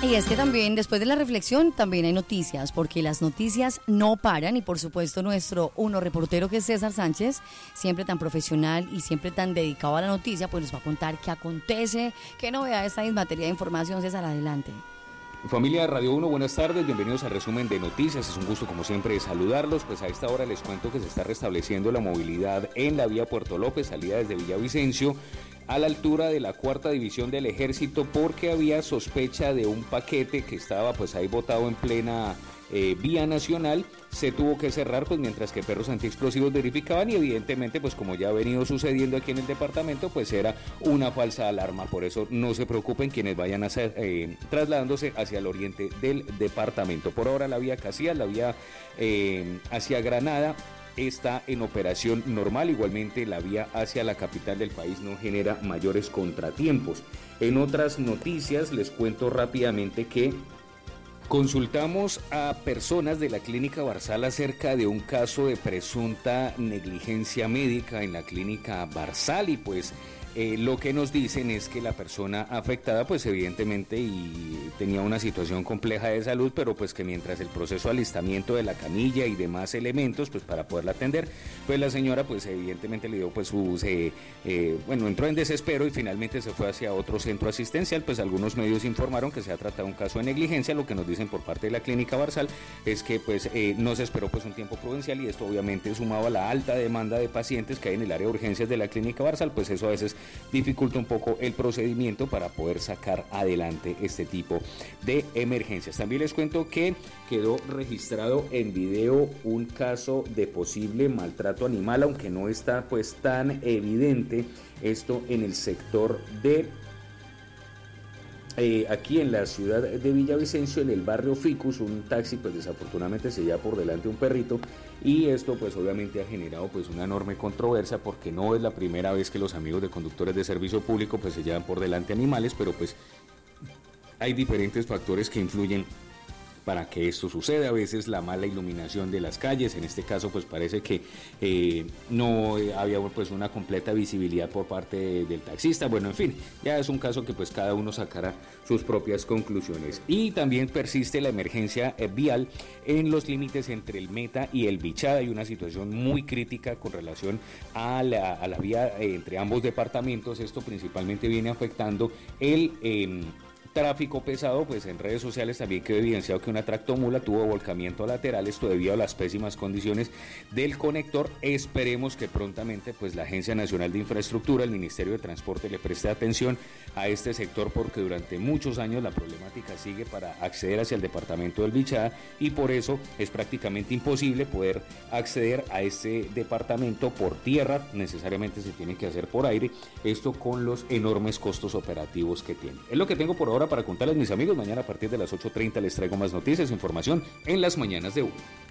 Y es que también, después de la reflexión, también hay noticias, porque las noticias no paran y por supuesto nuestro reportero que es César Sánchez, siempre tan profesional y siempre tan dedicado a la noticia, pues nos va a contar qué acontece, qué novedades hay en materia de información. César, adelante. Familia de Radio 1, buenas tardes, bienvenidos al resumen de noticias, es un gusto como siempre saludarlos, pues a esta hora les cuento que se está restableciendo la movilidad en la vía Puerto López, salida desde Villavicencio, a la altura de la cuarta división del ejército, porque había sospecha de un paquete que estaba pues ahí botado en plena vía nacional. Se tuvo que cerrar pues mientras que perros antiexplosivos verificaban y evidentemente pues como ya ha venido sucediendo aquí en el departamento pues era una falsa alarma. Por eso no se preocupen quienes vayan a trasladándose hacia el oriente del departamento. Por ahora la vía Casillas, la vía hacia Granada está en operación normal, igualmente la vía hacia la capital del país no genera mayores contratiempos. En otras noticias les cuento rápidamente que consultamos a personas de la clínica Barsal acerca de un caso de presunta negligencia médica en la clínica Barsal y pues lo que nos dicen es que la persona afectada pues evidentemente y tenía una situación compleja de salud, pero pues que mientras el proceso de alistamiento de la camilla y demás elementos pues para poderla atender, pues la señora pues evidentemente le dio pues entró en desespero y finalmente se fue hacia otro centro asistencial. Pues algunos medios informaron que se ha tratado un caso de negligencia. Lo que nos dicen por parte de la clínica Barsal es que pues no se esperó pues un tiempo prudencial y esto obviamente sumado a la alta demanda de pacientes que hay en el área de urgencias de la clínica Barsal, pues eso a veces dificulta un poco el procedimiento para poder sacar adelante este tipo de emergencias. También les cuento que quedó registrado en video un caso de posible maltrato animal, aunque no está pues tan evidente esto en el sector de aquí en la ciudad de Villavicencio, en el barrio Ficus. Un taxi pues desafortunadamente se lleva por delante un perrito y esto pues obviamente ha generado pues una enorme controversia, porque no es la primera vez que los amigos de conductores de servicio público pues se llevan por delante animales, pero pues hay diferentes factores que influyen para que esto suceda. A veces la mala iluminación de las calles, en este caso pues parece que no había pues una completa visibilidad por parte del taxista. Bueno, en fin, ya es un caso que pues cada uno sacará sus propias conclusiones. Y también persiste la emergencia vial en los límites entre el Meta y el Bichada. Hay una situación muy crítica con relación a la vía entre ambos departamentos. Esto principalmente viene afectando el tráfico pesado. Pues en redes sociales también quedó evidenciado que una tractomula tuvo volcamiento lateral, esto debido a las pésimas condiciones del conector. Esperemos que prontamente pues la Agencia Nacional de Infraestructura, el Ministerio de Transporte le preste atención a este sector, porque durante muchos años la problemática sigue para acceder hacia el departamento del Bichada y por eso es prácticamente imposible poder acceder a este departamento por tierra, necesariamente se tiene que hacer por aire, esto con los enormes costos operativos que tiene. Es lo que tengo por ahora para contarles, mis amigos. Mañana a partir de las 8:30 les traigo más noticias e información en las mañanas de 1.